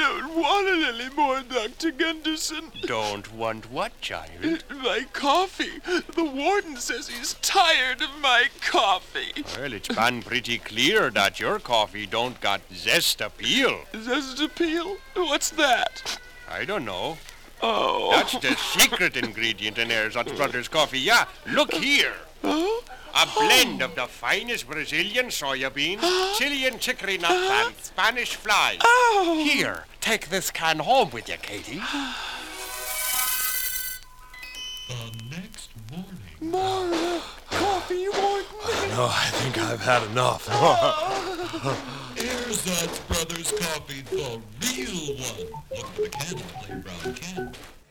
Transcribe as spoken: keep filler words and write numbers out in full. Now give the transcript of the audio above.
don't want it anymore, Doctor Gunderson. Don't want what, child? My coffee. The warden says he's tired of my coffee. Well, it's been pretty clear that your coffee don't got zest appeal. Zest appeal? What's that? I don't know. Oh. That's the secret ingredient in Erzatz Brothers coffee. Yeah, look here. Oh? A blend of the finest Brazilian soya beans, Chilean chicory nuts, and Spanish flies. Oh. Here, take this can home with you, Katie. The next morning. More coffee, warden. No, I think I've had enough. Erzatz Brothers coffee, the real one. Look at the can, the plain brown can.